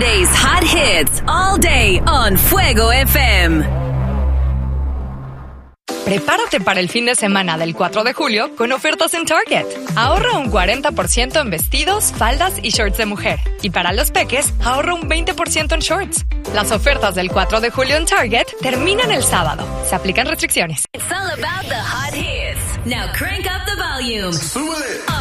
Today's hot hits all day on Fuego FM. Prepárate para el fin de semana del 4 de julio con ofertas en Target. Ahorra un 40% en vestidos, faldas y shorts de mujer. Y para los peques, ahorra un 20% en shorts. Las ofertas del 4 de julio en Target terminan el sábado. Se aplican restricciones. It's all about the hot hits. Now crank up the volume.